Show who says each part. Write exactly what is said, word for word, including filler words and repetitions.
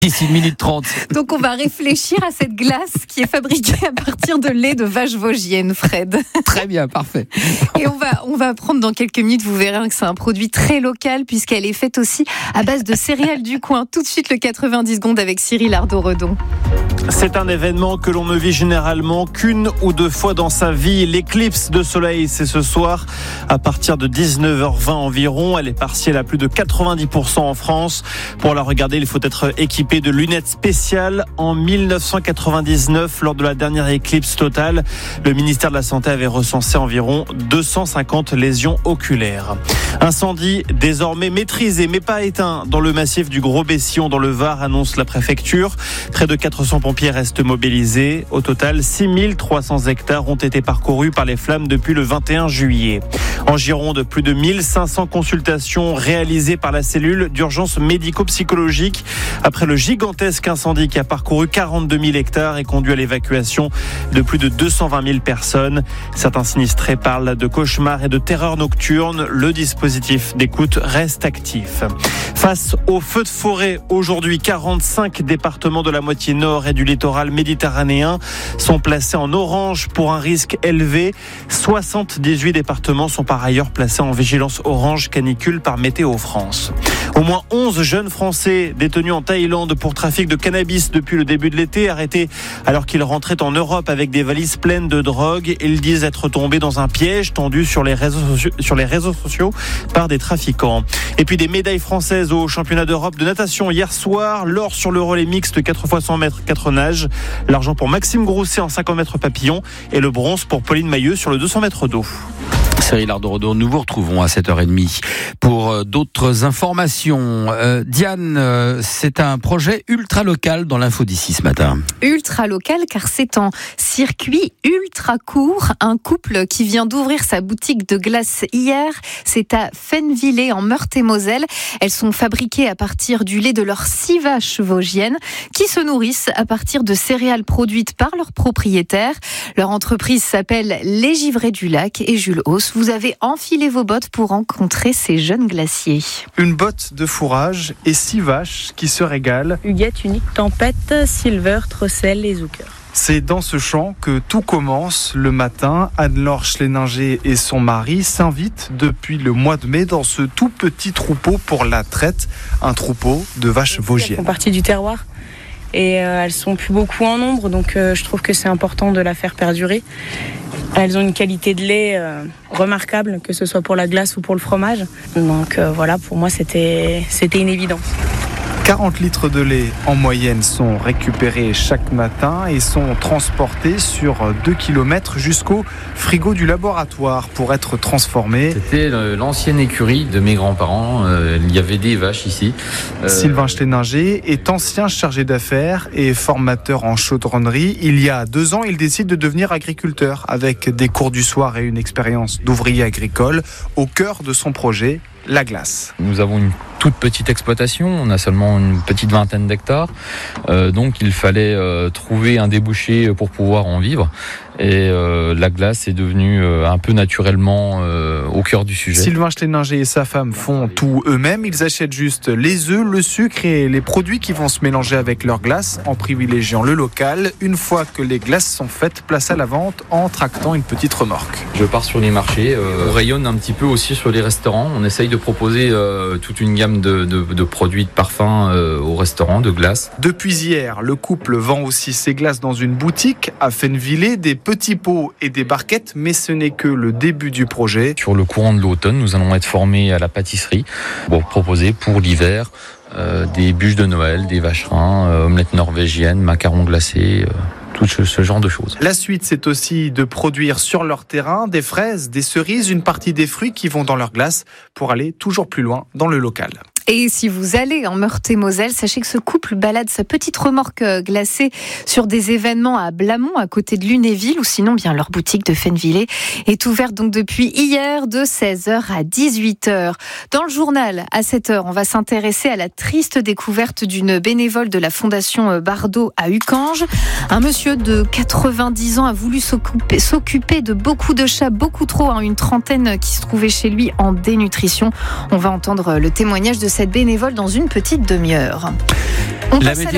Speaker 1: D'ici une minute trente.
Speaker 2: Donc on va réfléchir à cette glace qui est fabriquée à partir de lait de vache vosgienne, Fred.
Speaker 1: Très bien, parfait.
Speaker 2: Et on va, on va apprendre dans quelques minutes, vous verrez que c'est un produit très local puisqu'elle est faite aussi à base de céréales du coin. Tout de suite le quatre-vingt-dix secondes avec Cyril Ardo-Redon.
Speaker 3: C'est un événement que l'on ne vit généralement qu'une ou deux fois dans sa vie. L'éclipse de soleil, c'est ce soir à partir de dix-neuf heures vingt environ. Elle est partielle à plus de quatre-vingt-dix pour cent en France. Pour la regarder, il faut être équipé de lunettes spéciales. En dix-neuf cent quatre-vingt-dix-neuf, lors de la dernière éclipse totale, le ministère de la Santé avait recensé environ deux cent cinquante lésions oculaires. Incendie désormais maîtrisé mais pas éteint dans le massif du Gros-Bessillon dans le Var, annonce la préfecture. Près de quatre cents pompiers restent mobilisés. Au total, six mille trois cents hectares ont été parcourus par les flammes depuis le vingt et un juillet. En Gironde, plus de mille cinq cents consultations réalisées par la cellule d'urgence médico-psychologique après le gigantesque incendie qui a parcouru quarante-deux mille hectares et conduit à l'évacuation de plus de deux cent vingt mille personnes. Certains sinistrés parlent de cauchemars et de terreur nocturne. Le dispositif d'écoute reste actif. Face aux feux de forêt, aujourd'hui, quarante-cinq départements de la moitié nord et du littoral méditerranéen sont placés en orange pour un risque élevé. soixante-dix-huit départements sont par ailleurs placés en vigilance orange canicule par Météo France. Au moins onze jeunes Français détenus en Thaïlande pour trafic de cannabis depuis le début de l'été, arrêtés alors qu'ils rentraient en Europe avec des valises pleines de drogue. Ils disent être tombés dans un piège tendu sur les réseaux sociaux, sur les réseaux sociaux par des trafiquants. Et puis des médailles françaises au championnat d'Europe de natation hier soir. L'or sur le relais mixte quatre fois cent mètres, quatre nages. L'argent pour Maxime Grousset en cinquante mètres papillon et le bronze pour Pauline Mailleux sur le deux cents mètres d'eau.
Speaker 1: Cyril Ardo-Redon, nous vous retrouvons à sept heures trente pour d'autres informations. Euh, Diane, euh, c'est un projet ultra local dans l'info d'ici ce matin.
Speaker 2: Ultra local car c'est en circuit ultra court. Un couple qui vient d'ouvrir sa boutique de glace hier. C'est à Fennevillers en Meurthe-et-Moselle. Elles sont fabriquées à partir du lait de leurs six vaches vosgiennes qui se nourrissent à partir de céréales produites par leurs propriétaires. Leur entreprise s'appelle Les Givrés du Lac et Jules Hauss, vous avez enfilé vos bottes pour rencontrer ces jeunes glaciers.
Speaker 4: Une botte de fourrage et six vaches qui se régalent.
Speaker 5: Huguette, Unique, Tempête, Silver, Trussel et Zucker.
Speaker 4: C'est dans ce champ que tout commence le matin. Anne-Laure Schleninger et son mari s'invitent depuis le mois de mai dans ce tout petit troupeau pour la traite, un troupeau de vaches vosgiennes.
Speaker 5: Elles font partie du terroir et euh, elles sont plus beaucoup en nombre, donc euh, je trouve que c'est important de la faire perdurer. Elles ont une qualité de lait euh, remarquable, que ce soit pour la glace ou pour le fromage. Donc euh, voilà, pour moi c'était, c'était une évidence.
Speaker 4: quarante litres de lait en moyenne sont récupérés chaque matin et sont transportés sur deux kilomètres jusqu'au frigo du laboratoire pour être transformés.
Speaker 6: C'était l'ancienne écurie de mes grands-parents. Euh, il y avait des vaches ici.
Speaker 4: Euh... Sylvain Schleninger est ancien chargé d'affaires et formateur en chaudronnerie. Il y a deux ans, il décide de devenir agriculteur avec des cours du soir et une expérience d'ouvrier agricole au cœur de son projet, la glace.
Speaker 6: Nous avons une toute petite exploitation, on a seulement une petite vingtaine d'hectares, euh, donc il fallait euh, trouver un débouché pour pouvoir en vivre. Et euh, la glace est devenue euh, un peu naturellement euh, au cœur du sujet.
Speaker 4: Sylvain Schleninger et sa femme font tout eux-mêmes. Ils achètent juste les œufs, le sucre et les produits qui vont se mélanger avec leur glace en privilégiant le local. Une fois que les glaces sont faites, place à la vente en tractant une petite remorque.
Speaker 6: Je pars sur les marchés, euh, on rayonne un petit peu aussi sur les restaurants. On essaye de proposer euh, toute une gamme de, de, de produits de parfums euh, aux restaurants, de glaces.
Speaker 4: Depuis hier, le couple vend aussi ses glaces dans une boutique à Fennevillers, des petits pots et des barquettes, mais ce n'est que le début du projet.
Speaker 6: Sur le courant de l'automne, nous allons être formés à la pâtisserie pour proposer pour l'hiver euh, des bûches de Noël, des vacherins, euh, omelettes norvégiennes, macarons glacés, euh, tout ce, ce genre de choses.
Speaker 4: La suite, c'est aussi de produire sur leur terrain des fraises, des cerises, une partie des fruits qui vont dans leur glace pour aller toujours plus loin dans le local.
Speaker 2: Et si vous allez en Meurthe-et-Moselle, sachez que ce couple balade sa petite remorque glacée sur des événements à Blamont, à côté de Lunéville, ou sinon bien leur boutique de Fennevillers est ouverte donc depuis hier de seize heures à dix-huit heures. Dans le journal, à sept heures, on va s'intéresser à la triste découverte d'une bénévole de la Fondation Bardot à Uckange. Un monsieur de quatre-vingt-dix ans a voulu s'occuper, s'occuper de beaucoup de chats, beaucoup trop, hein, une trentaine qui se trouvaient chez lui en dénutrition. On va entendre le témoignage de cette bénévole dans une petite demi-heure. On passe à la